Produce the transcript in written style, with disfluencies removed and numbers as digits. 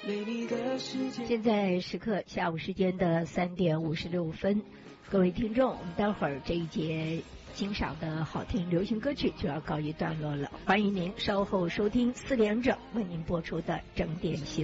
现在时刻下午时间的3点56分，各位听众，我们待会儿这一节欣赏的好听流行歌曲就要告一段落了，欢迎您稍后收听4点整为您播出的整点新闻。